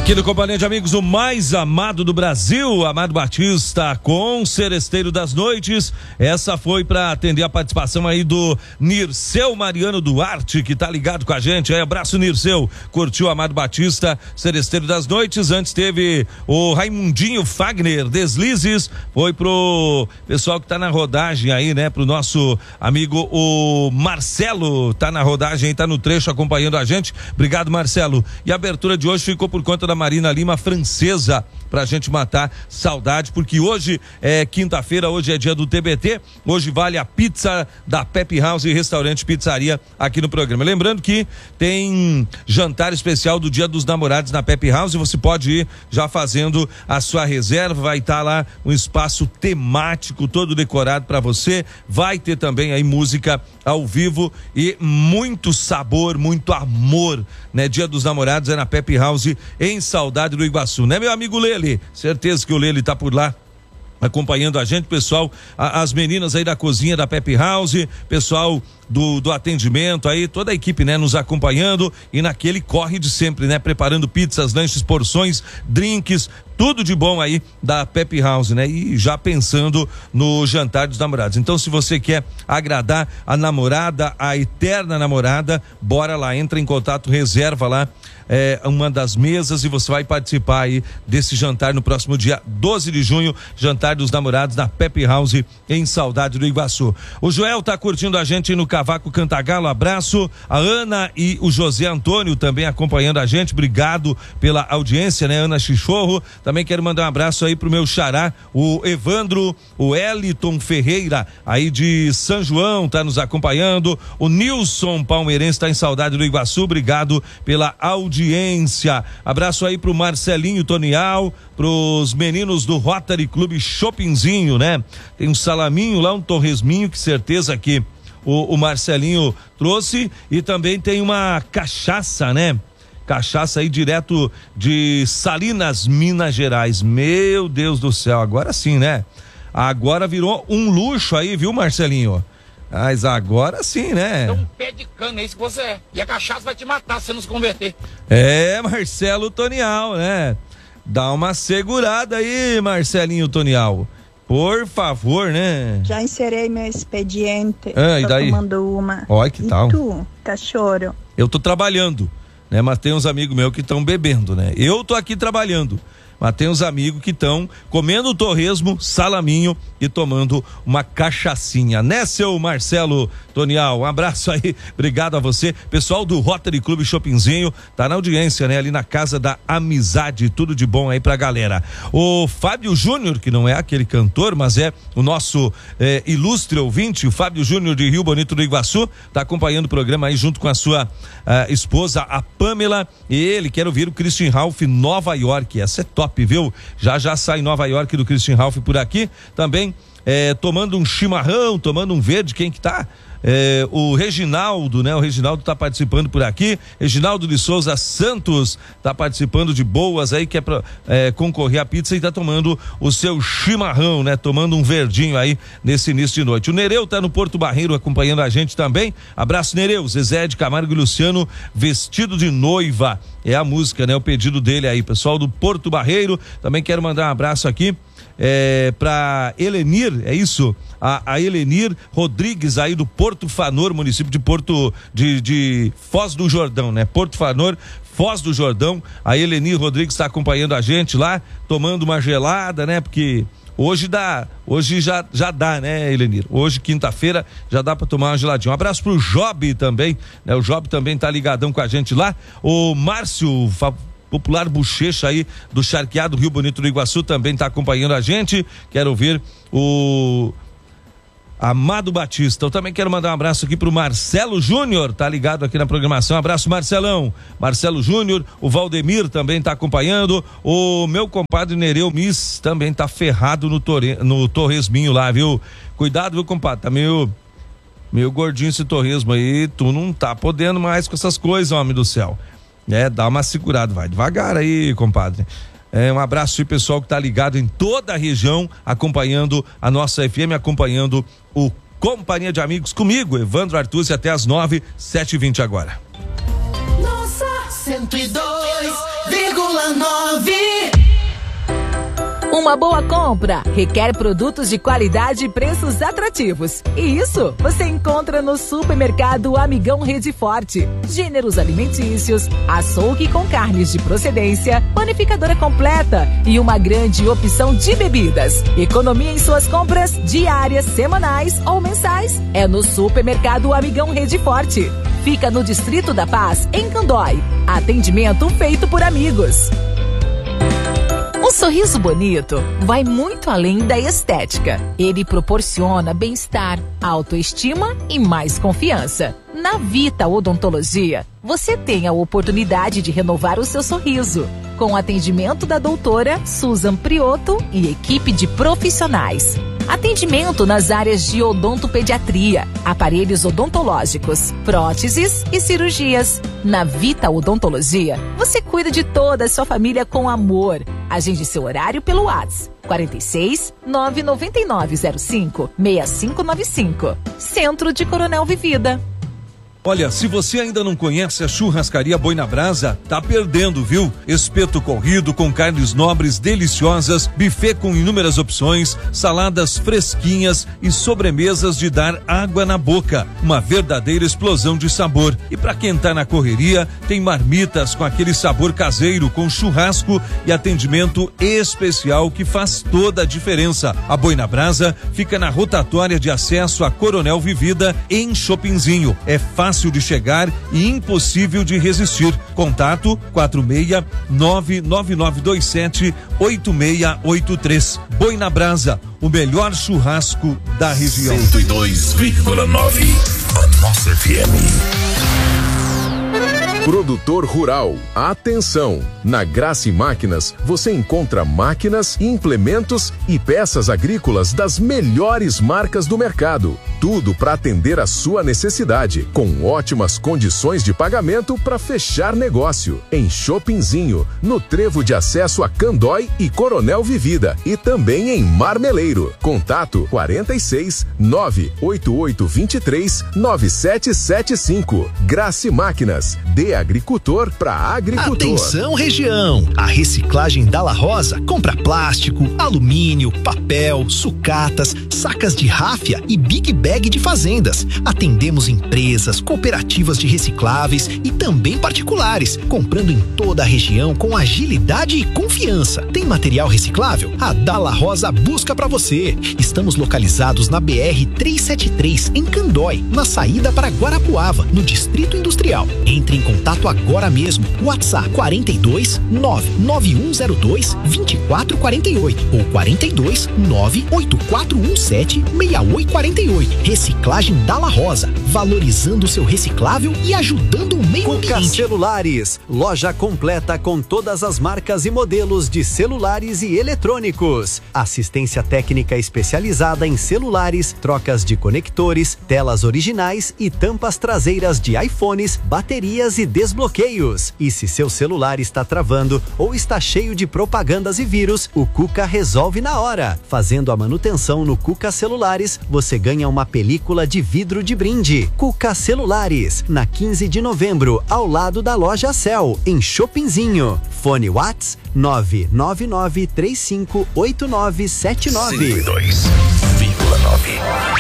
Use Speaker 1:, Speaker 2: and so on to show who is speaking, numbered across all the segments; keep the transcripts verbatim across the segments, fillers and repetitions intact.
Speaker 1: Aqui no Companhia de Amigos, o mais amado do Brasil, Amado Batista, com Seresteiro das Noites. Essa foi para atender a participação aí do Nirceu Mariano Duarte, que tá ligado com a gente. Aí, abraço, Nirceu. Curtiu Amado Batista, Seresteiro das Noites. Antes teve o Raimundinho Fagner, Deslizes. Foi pro pessoal que tá na rodagem aí, né? Pro nosso amigo o Marcelo, tá na rodagem, tá no trecho acompanhando a gente. Obrigado, Marcelo. E a abertura de hoje ficou por conta da Marina Lima Francesa, pra gente matar saudade, porque hoje é quinta-feira, hoje é dia do T B T, hoje vale a pizza da Pepe House e Restaurante Pizzaria aqui no programa. Lembrando que tem jantar especial do Dia dos Namorados na Pepe House, e você pode ir já fazendo a sua reserva, vai estar lá um espaço temático todo decorado para você, vai ter também aí música ao vivo e muito sabor, muito amor, né? Dia dos Namorados é na Pepe House em Saudade do Iguaçu, né, meu amigo Lele? Certeza que o Lele tá por lá acompanhando a gente, pessoal, a, as meninas aí da cozinha da Pepe House, pessoal do, do atendimento aí, toda a equipe, né, nos acompanhando e naquele corre de sempre, né, preparando pizzas, lanches, porções, drinks, tudo de bom aí da Pepe House, né, e já pensando no jantar dos namorados. Então, se você quer agradar a namorada, a eterna namorada, bora lá, entra em contato, reserva lá É, uma das mesas e você vai participar aí desse jantar no próximo dia doze de junho, jantar dos namorados na Pepe House em Saudade do Iguaçu. O Joel tá curtindo a gente no Cavaco Cantagalo, abraço. A Ana e o José Antônio também acompanhando a gente, obrigado pela audiência, né, Ana Chichorro. Também quero mandar um abraço aí pro meu xará, o Evandro, o Eliton Ferreira, aí de São João, tá nos acompanhando. O Nilson Palmeirense tá em Saudade do Iguaçu, obrigado pela audiência. Audiência. Abraço aí pro Marcelinho Tonial, pros meninos do Rotary Clube Shoppingzinho, né? Tem um salaminho lá, um torresminho, que certeza que o, o Marcelinho trouxe, e também tem uma cachaça, né? Cachaça aí direto de Salinas, Minas Gerais. Meu Deus do céu, agora sim, né? Agora virou um luxo aí, viu, Marcelinho? Mas agora sim, né?
Speaker 2: É um pé de cana, é isso que você é. E a cachaça vai te matar se você não se converter.
Speaker 1: É, Marcelo Tonial, né? Dá uma segurada aí, Marcelinho Tonial. Por favor, né?
Speaker 3: Já encerei meu expediente.
Speaker 1: Ah, e daí?
Speaker 3: Tô tomando uma.
Speaker 1: Olha que
Speaker 3: e
Speaker 1: tal.
Speaker 3: tu, cachorro?
Speaker 1: Eu tô trabalhando, né? Mas tem uns amigos meus que estão bebendo, né? Eu tô aqui trabalhando. Mas tem uns amigos que estão comendo torresmo, salaminho e tomando uma cachaçinha, né, seu Marcelo Tonial? Um abraço aí, obrigado a você. Pessoal do Rotary Clube Shoppingzinho, tá na audiência, né? Ali na Casa da Amizade, tudo de bom aí pra galera. O Fábio Júnior, que não é aquele cantor, mas é o nosso eh, ilustre ouvinte, o Fábio Júnior de Rio Bonito do Iguaçu, tá acompanhando o programa aí junto com a sua uh, esposa, a Pamela, e ele quer ouvir o Christian Ralph Nova York. Essa é top, viu? Já já sai Nova York do Christian Ralph por aqui. Também é, tomando um chimarrão, tomando um verde, quem que tá? É, o Reginaldo, né? O Reginaldo tá participando por aqui. Reginaldo de Souza Santos tá participando de boas aí, quer pra, é, concorrer à pizza e tá tomando o seu chimarrão, né? Tomando um verdinho aí nesse início de noite. O Nereu tá no Porto Barreiro acompanhando a gente também. Abraço, Nereu. Zezé de Camargo e Luciano, Vestido de Noiva. É a música, né? O pedido dele aí, pessoal do Porto Barreiro. Também quero mandar um abraço aqui É, para Helenir, é isso? A, a Helenir Rodrigues aí do Porto Fanor, município de Porto de, de Foz do Jordão, né? Porto Fanor, Foz do Jordão. A Helenir Rodrigues está acompanhando a gente lá, tomando uma gelada, né? Porque hoje dá, hoje já, já dá, né, Helenir? Hoje, quinta-feira, já dá para tomar uma geladinha. Um abraço pro Job também, né? O Job também tá ligadão com a gente lá. O Márcio Fa... Popular Bochecha aí do Charqueado Rio Bonito do Iguaçu também está acompanhando a gente. Quero ouvir o Amado Batista. Eu também quero mandar um abraço aqui pro Marcelo Júnior, tá ligado aqui na programação. Abraço, Marcelão. Marcelo Júnior, o Valdemir também tá acompanhando. O meu compadre Nereu Miss também tá ferrado no, torre, no torresminho lá, viu? Cuidado, viu, compadre? Tá meio, meio gordinho esse torresmo aí. Tu não tá podendo mais com essas coisas, homem do céu. É, dá uma segurada, vai devagar aí, compadre. É, um abraço aí, pessoal que tá ligado em toda a região, acompanhando a nossa F M, acompanhando o Companhia de Amigos comigo, Evandro Artuzzi, até as nove, sete e vinte agora.
Speaker 4: Nossa, cento e dois. dois vírgula nove.
Speaker 5: Uma boa compra requer produtos de qualidade e preços atrativos. E isso você encontra no Supermercado Amigão Rede Forte. Gêneros alimentícios, açougue com carnes de procedência, panificadora completa e uma grande opção de bebidas. Economia em suas compras diárias, semanais ou mensais. É no Supermercado Amigão Rede Forte. Fica no Distrito da Paz, em Candói. Atendimento feito por amigos. Um sorriso bonito vai muito além da estética. Ele proporciona bem-estar, autoestima e mais confiança. Na Vita Odontologia, você tem a oportunidade de renovar o seu sorriso, com o atendimento da doutora Susan Priotto e equipe de profissionais. Atendimento nas áreas de odontopediatria, aparelhos odontológicos, próteses e cirurgias. Na Vita Odontologia, você cuida de toda a sua família com amor. Agende seu horário pelo WhatsApp quarenta e seis, nove nove nove zero cinco, seis cinco nove cinco. Centro de Coronel Vivida.
Speaker 1: Olha, se você ainda não conhece a Churrascaria Boi na Brasa, tá perdendo, viu? Espeto corrido com carnes nobres deliciosas, buffet com inúmeras opções, saladas fresquinhas e sobremesas de dar água na boca. Uma verdadeira explosão de sabor. E para quem tá na correria, tem marmitas com aquele sabor caseiro, com churrasco e atendimento especial que faz toda a diferença. A Boi na Brasa fica na rotatória de acesso a Coronel Vivida, em Chopinzinho. É fácil Fácil de chegar e impossível de resistir. Contato quatro seis nove nove nove dois sete oito seis oito três. Boi na Brasa, o melhor churrasco da região.
Speaker 6: cento e dois vírgula nove, a nossa F M. Produtor rural, atenção! Na Grace Máquinas você encontra máquinas, implementos e peças agrícolas das melhores marcas do mercado. Tudo para atender a sua necessidade, com ótimas condições de pagamento para fechar negócio. Em Chopinzinho, no trevo de acesso a Candói e Coronel Vivida, e também em Marmeleiro. Contato quarenta e seis, nove oito oito dois três, nove sete sete cinco. Grace Máquinas, de agricultor para agricultor.
Speaker 7: Atenção, região! A reciclagem Dalla Rosa compra plástico, alumínio, papel, sucatas, sacas de ráfia e big bag de fazendas. Atendemos empresas, cooperativas de recicláveis e também particulares, comprando em toda a região com agilidade e confiança. Tem material reciclável? A Dalla Rosa busca para você. Estamos localizados na B R trezentos e setenta e três, em Candói, na saída para Guarapuava, no Distrito Industrial. Entre em contato agora mesmo. WhatsApp quarenta e dois, nove nove um zero dois, dois quatro quatro oito ou quarenta e dois, nove oito quatro um sete, seis oito quatro oito. Reciclagem Dalla Rosa, valorizando o seu reciclável e ajudando o meio
Speaker 8: Cuca
Speaker 7: ambiente.
Speaker 8: Celulares, loja completa com todas as marcas e modelos de celulares e eletrônicos. Assistência técnica especializada em celulares, trocas de conectores, telas originais e tampas traseiras de iPhones, baterias e desbloqueios. E se seu celular está travando ou está cheio de propagandas e vírus, o Cuca resolve na hora. Fazendo a manutenção no Cuca Celulares, você ganha uma película de vidro de brinde. Cuca Celulares, na quinze de novembro, ao lado da loja Cell, em Chopinzinho. Fone Whats nove nove nove três cinco oito nove sete nove.
Speaker 6: cento e dois vírgula nove.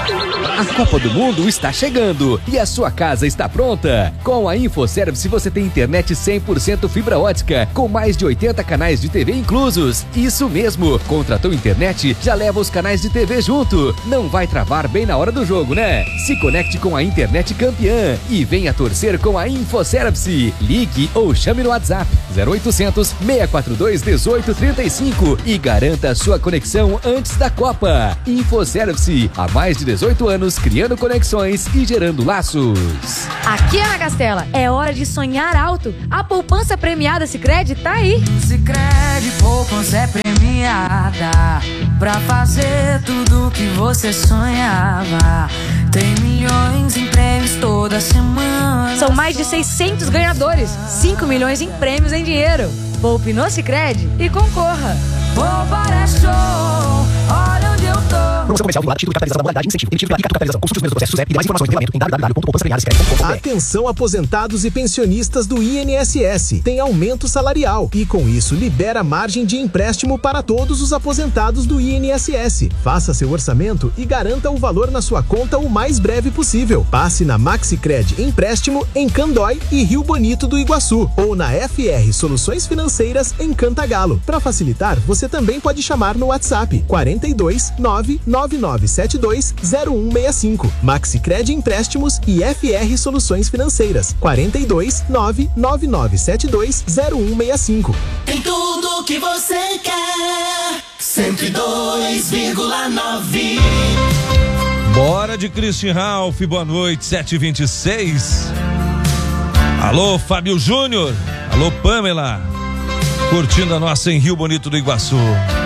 Speaker 9: A Copa do Mundo está chegando e a sua casa está pronta. Com a InfoService você tem internet cem por cento fibra ótica, com mais de oitenta canais de T V inclusos. Isso mesmo, contratou internet, já leva os canais de T V junto. Não vai travar bem na hora do jogo, né? Se conecte com a internet campeã e venha torcer com a InfoService. Ligue ou chame no WhatsApp zero oitocentos, seis quatro dois, um oito três cinco e garanta a sua conexão antes da Copa. InfoService, há mais de dezoito anos criando conexões e gerando laços.
Speaker 10: Aqui, Ana Castela, é hora de sonhar alto. A poupança premiada Sicredi tá aí.
Speaker 11: Sicredi poupança é premiada pra fazer tudo que você sonhava. Tem milhões em prêmios toda semana.
Speaker 10: São mais de seiscentos ganhadores, cinco milhões em prêmios em dinheiro. Poupe no Sicredi e concorra.
Speaker 11: Poupar é show, olha onde eu tô.
Speaker 7: Promoção comercial vinculada, título de capitalização da modalidade incentivo. Emitido pela Capitalização. Consulte os meus processos e mais informações no regulamento em w w w ponto poupança premiadas crédito ponto com ponto b r.
Speaker 12: Atenção aposentados e pensionistas do I N S S. Tem aumento salarial e com isso libera margem de empréstimo para todos os aposentados do I N S S. Faça seu orçamento e garanta o valor na sua conta o mais breve possível. Passe na Maxicred Empréstimo em Candói e Rio Bonito do Iguaçu ou na F R Soluções Financeiras em Cantagalo. Para facilitar, você também pode chamar no WhatsApp quarenta e dois, nove nove nove sete dois, zero um seis cinco. Maxicred Empréstimos e F R Soluções Financeiras quarenta e dois, nove nove nove sete dois, zero um seis cinco.
Speaker 4: Tem tudo que você quer. cento e dois vírgula nove.
Speaker 1: Bora de Christian Ralph, boa noite, sete e vinte e seis. Alô, Fábio Júnior. Alô, Pamela. Curtindo a nossa em Rio Bonito do Iguaçu.